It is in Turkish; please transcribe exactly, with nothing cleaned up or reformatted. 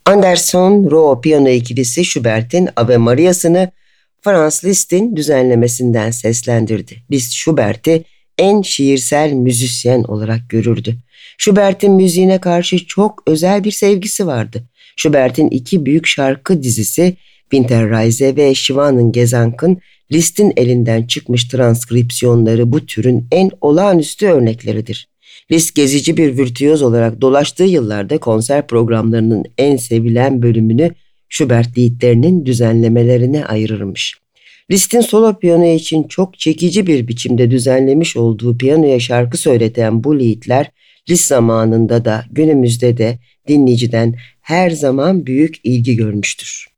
Anderson-Rowe piyano ikilisi Schubert'in Ave Maria'sını Franz Liszt'in düzenlemesinden seslendirdi. Liszt Schubert'i en şiirsel müzisyen olarak görürdü. Schubert'in müziğine karşı çok özel bir sevgisi vardı. Schubert'in iki büyük şarkı dizisi Winterreise ve Schwanengesang'ın Liszt'in elinden çıkmış transkripsiyonları bu türün en olağanüstü örnekleridir. Liszt gezici bir virtüöz olarak dolaştığı yıllarda konser programlarının en sevilen bölümünü Schubert liedlerinin düzenlemelerine ayırırmış. Liszt'in solo piyano için çok çekici bir biçimde düzenlemiş olduğu piyanoya şarkı söyleten bu liedler Liszt zamanında da günümüzde de dinleyiciden her zaman büyük ilgi görmüştür.